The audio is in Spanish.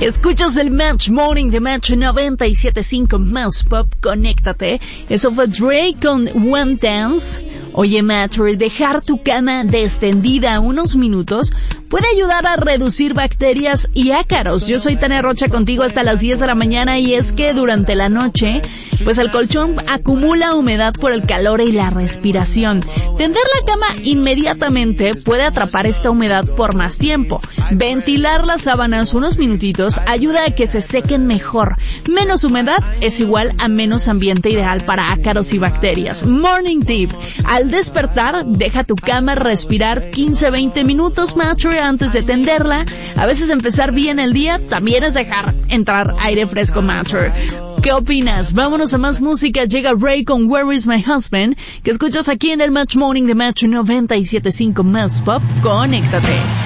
Escuchas el Match Morning de Match 97.5 Más Pop, conéctate. Eso fue Drake con One Dance. Oye, Match, dejar tu cama extendida unos minutos puede ayudar a reducir bacterias y ácaros. Yo soy Tania Rocha contigo hasta las 10 de la mañana y es que durante la noche, pues el colchón acumula humedad por el calor y la respiración. Tender la cama inmediatamente puede atrapar esta humedad por más tiempo. Ventilar las sábanas unos minutitos ayuda a que se sequen mejor. Menos humedad es igual a menos ambiente ideal para ácaros y bacterias. Morning Tip: al despertar, deja tu cama respirar 15-20 minutos, Match, antes de tenderla. A veces empezar bien el día también es dejar entrar aire fresco, Match. ¿Qué opinas? Vámonos a más música. Llega Ray con Where Is My Husband, que escuchas aquí en el Match Morning de Match 97.5 Más Pop. Conéctate.